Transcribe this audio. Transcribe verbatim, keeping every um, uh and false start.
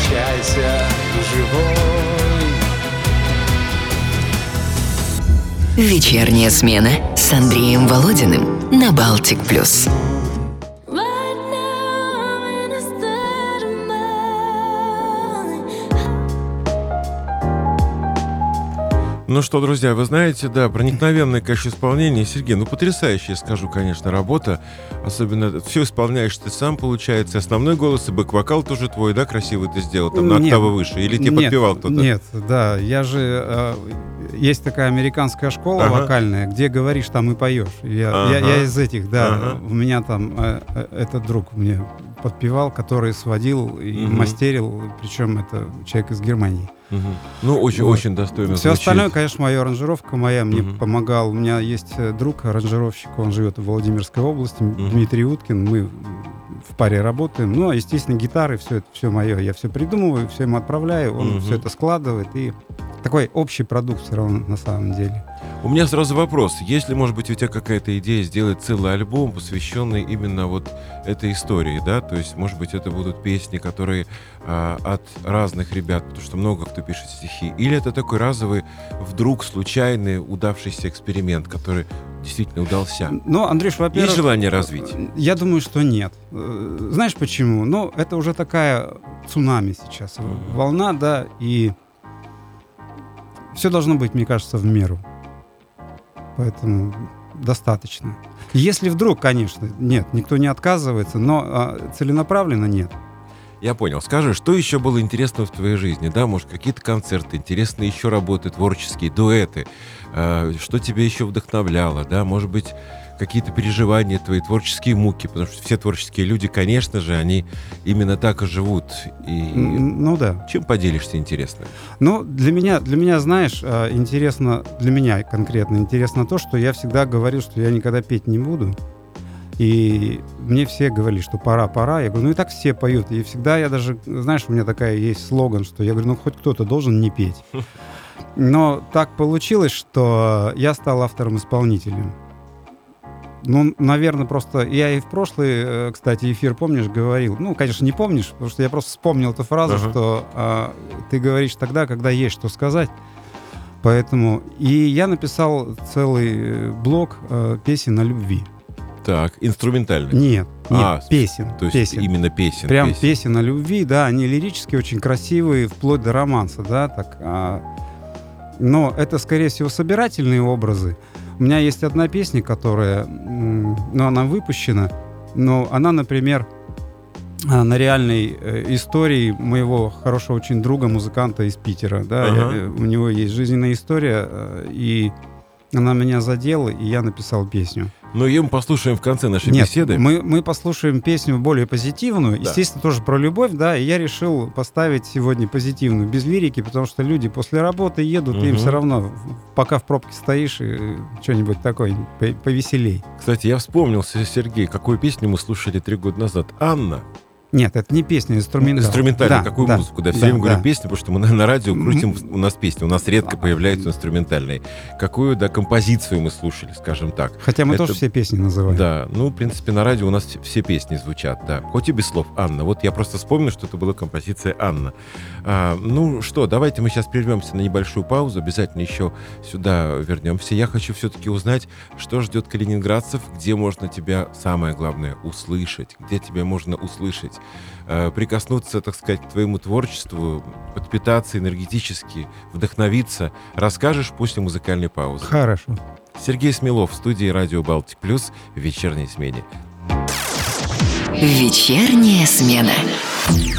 возвращайся живой. Вечерняя смена с Андреем Володиным на Балтик Плюс. Ну что, друзья, вы знаете, да, проникновенное, конечно, исполнение. Сергей, ну потрясающая, скажу, конечно, работа. Особенно все исполняешь ты сам, получается. Основной голос и бэк-вокал тоже твой, да, красивый ты сделал, там на Нет. октаву выше? Или тебе Нет, подпевал кто-то? Нет, да, я же... э, есть такая американская школа Ага. вокальная, где говоришь, там и поешь. Я, Ага. я, я из этих, да. Ага. У меня там э, э, этот друг мне подпевал, который сводил и Мгм. мастерил, причем это человек из Германии. Мгм. Ну, очень, Вот. очень достойно Все звучит. остальное, конечно, моя аранжировка моя мне Мгм. помогал. У меня есть э, друг, аранжировщик, он живет в Владимирской области, Мгм. Дмитрий Уткин. Мы в паре работаем. Ну, а, естественно, гитары, все это все мое. Я все придумываю, все ему отправляю, он Мгм. все это складывает. И такой общий продукт все равно на самом деле. У меня сразу вопрос. Если, может быть, у тебя какая-то идея сделать целый альбом, посвященный именно вот этой истории, да? То есть, может быть, это будут песни, которые а, от разных ребят, потому что много кто пишет стихи. Или это такой разовый, вдруг случайный, удавшийся эксперимент, который действительно удался? Ну, Андрюш, во-первых... Есть желание развить? Я думаю, что нет. Э, Знаешь почему? Ну, это уже такая цунами сейчас. Мгм. Волна, да, и все должно быть, мне кажется, в меру. Поэтому достаточно. Если вдруг, конечно, нет, никто не отказывается, но а, целенаправленно нет. Я понял. Скажи, что еще было интересного в твоей жизни? Да, может, какие-то концерты, интересные еще работы творческие, дуэты. Э, что тебя еще вдохновляло? Да, может быть, какие-то переживания твои, творческие муки, потому что все творческие люди, конечно же, они именно так и живут. И Н- Ну да. чем поделишься интересно? Ну, для меня, для меня, знаешь, а, интересно, для меня конкретно интересно то, что я всегда говорил, что я никогда петь не буду. И мне все говорили, что пора, пора. Я говорю, ну и так все поют. И всегда я даже, знаешь, у меня такая есть слоган, что я говорю, ну хоть кто-то должен не петь. Но так получилось, что я стал автором-исполнителем. Ну, наверное, просто... Я и в прошлый, э, кстати, эфир, помнишь, говорил. Ну, конечно, не помнишь, потому что я просто вспомнил эту фразу, Ага. что а, ты говоришь тогда, когда есть что сказать. Поэтому... И я написал целый э, блок э, песен о любви. Так, инструментальный. Нет, нет, А, песен. То есть песен. именно песен. Прям песен. песен о любви, да, они лирические, очень красивые, вплоть до романса, да, так. а, но это, скорее всего, собирательные образы. У меня есть одна песня, которая, м, ну, она выпущена, но она, например, а, на реальной э, истории моего хорошего очень друга, музыканта из Питера, да, Ага. я- э, у него есть жизненная история, э, и она меня задела, и я написал песню. Но ее мы послушаем в конце нашей Нет, беседы. мы, мы послушаем песню более позитивную, Да. естественно, тоже про любовь, да, и я решил поставить сегодня позитивную, без лирики, потому что люди после работы едут, и им Мгм. все равно, пока в пробке стоишь, и что-нибудь такое по- повеселей. Кстати, я вспомнил, Сергей, какую песню мы слушали три года назад. «Анна». Нет, это не песня, инструментальная. Инструментальную, Да, какую да, музыку? Да, все да, время говорю да. песню, потому что мы на, на радио Мгм. крутим, у нас песни, у нас редко появляются инструментальные. Какую, да, композицию мы слушали, скажем так. Хотя мы Это- тоже все песни называем. Да, ну, в принципе, на радио у нас все песни звучат, да. Хоть и без слов «Анна». Вот я просто вспомнил, что это была композиция «Анна». А, ну что, давайте мы сейчас прервемся на небольшую паузу, обязательно еще сюда вернемся. Я хочу все-таки узнать, что ждет калининградцев, где можно тебя, самое главное, услышать, где тебя можно услышать, э, прикоснуться, так сказать, к твоему творчеству, подпитаться энергетически, вдохновиться. Расскажешь после музыкальной паузы. Хорошо. Сергей Смелов в студии «Радио Балтик Плюс» в вечерней смене. Вечерняя смена.